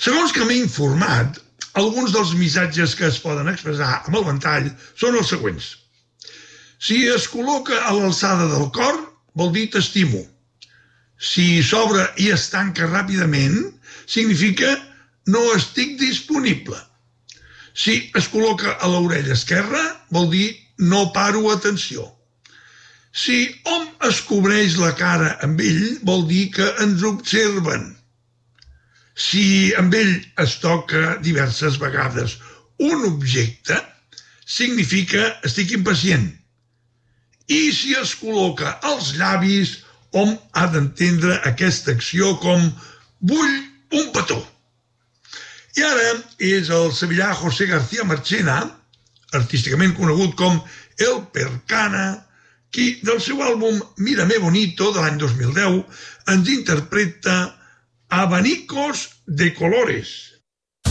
Segons que m'he informat, alguns dels missatges que es poden expressar amb el ventall són els següents. Si es col·loca a l'alçada del cor, vol dir t'estimo. Si s'obre i es tanca ràpidament, significa no estic disponible. Si es col·loca a l'orella esquerra, vol dir no paro atenció. Si hom es cobreix la cara amb ell, vol dir que ens observen. Si amb ell es toca diverses vegades un objecte, significa estic impacient. I si es col·loca als llavis, hom ha d'entendre aquesta acció com vull un petó. I ara és el sevillà José García Marchena, artísticament conegut com El Percana, qui del seu àlbum Mírame Bonito de l'any 2010 ens interpreta Abanicos de Colores.